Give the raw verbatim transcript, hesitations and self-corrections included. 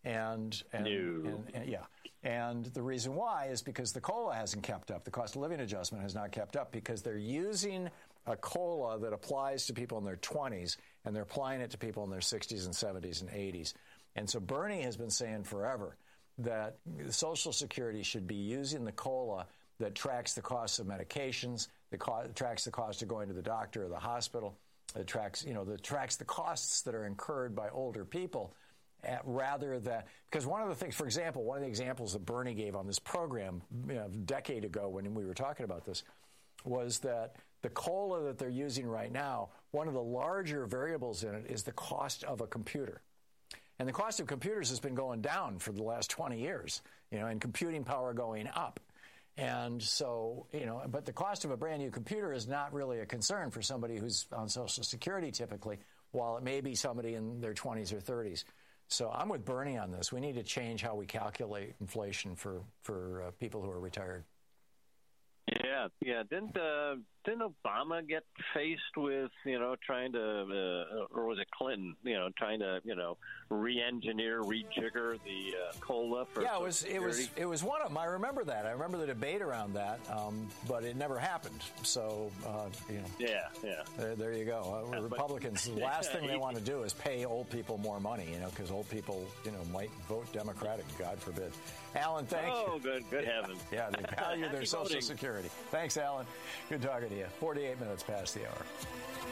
And, and, no. and, and yeah, and the reason why is because the COLA hasn't kept up. The cost of living adjustment has not kept up because they're using a COLA that applies to people in their twenties, and they're applying it to people in their sixties and seventies and eighties. And so Bernie has been saying forever that Social Security should be using the COLA that tracks the cost of medications, that co- tracks the cost of going to the doctor or the hospital, that tracks, you know, that tracks the costs that are incurred by older people. At, rather than, because one of the things, for example, one of the examples that Bernie gave on this program you know, a decade ago when we were talking about this was that the COLA that they're using right now, one of the larger variables in it is the cost of a computer. And the cost of computers has been going down for the last twenty years, you know, and computing power going up. And so, you know, but the cost of a brand new computer is not really a concern for somebody who's on Social Security typically, while it may be somebody in their twenties or thirties. So I'm with Bernie on this. We need to change how we calculate inflation for, for uh, people who are retired. Yeah, yeah. Didn't uh, didn't Obama get faced with you know trying to, uh, or was it Clinton? You know, trying to you know re-engineer, rejigger the uh, COLA for yeah. It was Social it was Security? it was one of them. I remember that. I remember the debate around that, um, but it never happened. So uh, you know. Yeah, yeah. There, there you go. Uh, Yeah, Republicans. but, the last yeah, thing they he, want to do is pay old people more money. You know, because old people you know might vote Democratic. God forbid. Alan, thank oh, you. good, good heavens. Yeah, they value their Happy Social voting. Security. Thanks, Alan. Good talking to you. forty-eight minutes past the hour.